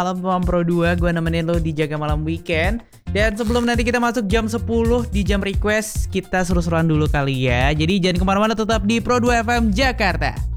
Malam Pro 2, gue nemenin lo di Jaga Malam Weekend. Dan sebelum nanti kita masuk jam 10 di jam request, kita seru-seruan dulu kali ya. Jadi jangan kemana-mana, tetap di Pro 2 FM Jakarta.